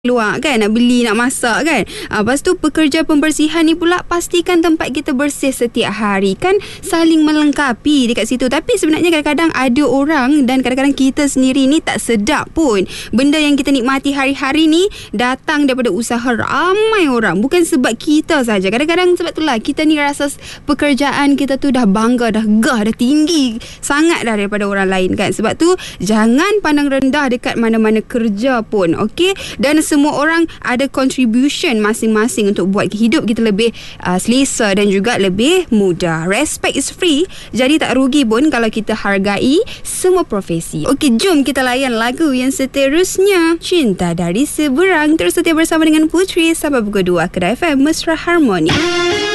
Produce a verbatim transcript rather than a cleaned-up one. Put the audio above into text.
keluar kan, nak beli, nak masak kan. Ha, lepas tu pekerja pembersihan ni pula pastikan tempat kita bersih setiap hari kan, saling melengkapi dekat situ. Tapi sebenarnya kadang-kadang ada orang dan kadang-kadang kita sendiri ni tak sedap pun benda yang kita nikmati hari-hari ni datang daripada usaha ramai orang, bukan sebab kita saja. Kadang-kadang sebab itulah kita ni rasa pekerjaan kita tu dah bangga, dah gah, dah tinggi sangat dah daripada orang lain kan. Sebab tu jangan pandang rendah dekat mana-mana kerja pun, okey? Dan semua orang ada contribution masing-masing untuk buat hidup kita lebih uh, selesa dan juga lebih mudah. Respect is free, jadi tak rugi pun kalau kita hargai semua profesi. Okey, jom kita layan lagu yang seterusnya, Cinta Dari Seberang. Terus setia bersama dengan Putri sampai pukul dua, Kedai F M Mesra Harmoni.